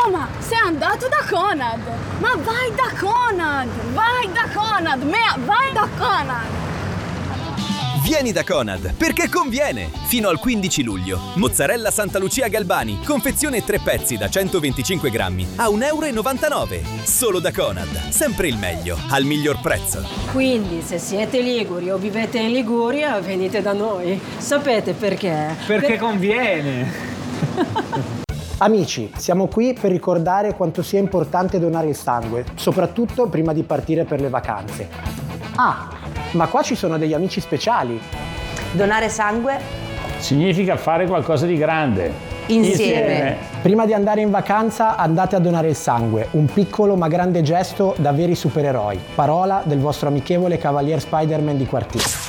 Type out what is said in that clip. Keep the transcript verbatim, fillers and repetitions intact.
Roma, sei andato da Conad! Ma vai da Conad! Vai da Conad! Mea, vai da Conad! Vieni da Conad, perché conviene! Fino al quindici luglio. Mozzarella Santa Lucia Galbani, confezione tre pezzi da centoventicinque grammi a un euro e novantanove. Solo da Conad, sempre il meglio, al miglior prezzo. Quindi, se siete liguri o vivete in Liguria, venite da noi. Sapete perché? Perché Per... conviene! Amici, siamo qui per ricordare quanto sia importante donare il sangue, soprattutto prima di partire per le vacanze. Ah, ma qua ci sono degli amici speciali. Donare sangue significa fare qualcosa di grande. insieme. Insieme. Prima di andare in vacanza andate a donare il sangue, un piccolo ma grande gesto da veri supereroi. Parola del vostro amichevole Cavalier Spider-Man di quartiere.